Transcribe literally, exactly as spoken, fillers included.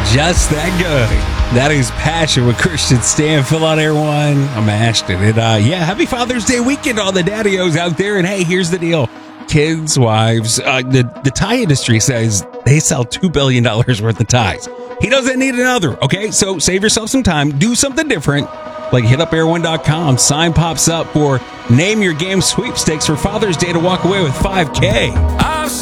just that good. That is Passion with Christian Stanfield on Air One. I'm Ashton. And uh, yeah, happy Father's Day weekend to all the daddios out there. And hey, here's the deal. Kids, wives, uh, the, the tie industry says they sell two billion dollars worth of ties. He doesn't need another, okay? So save yourself some time. Do something different. Like hit up air one dot com. Sign pops up for Name Your Game sweepstakes for Father's Day to walk away with five K.